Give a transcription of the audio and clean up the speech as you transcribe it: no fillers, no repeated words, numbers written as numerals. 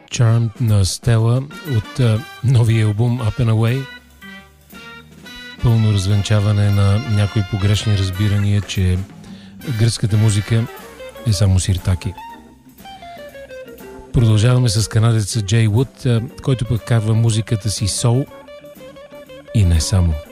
Charmed на Стела от новия албум Up and Away. Пълно развенчаване на някои погрешни разбирания, че гръцката музика е само сиртаки. Продължаваме с канадеца Джей Вуд, който пък казва музиката си соул и не само.